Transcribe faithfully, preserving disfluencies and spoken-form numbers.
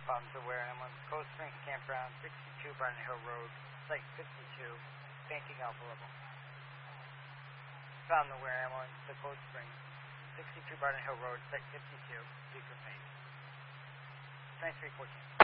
Found the Ware Ambulance, Cold Springs Campground, sixty-two Barton Hill Road, Site fifty-two, banking Alpha Level. Found the Ware Ambulance, the Cold Springs, sixty-two Barton Hill Road, Site fifty-two, Beacon Bank. Thanks for reporting.